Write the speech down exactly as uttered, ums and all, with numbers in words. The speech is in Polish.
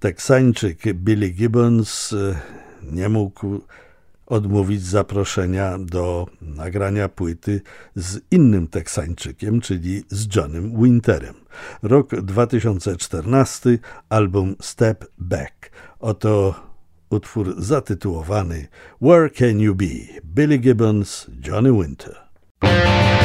Teksańczyk Billy Gibbons nie mógł odmówić zaproszenia do nagrania płyty z innym Teksańczykiem, czyli z Johnnym Winterem. Rok dwa tysiące czternasty, album Step Back. Oto utwór zatytułowany Where Can You Be? Billy Gibbons, Johnny Winter.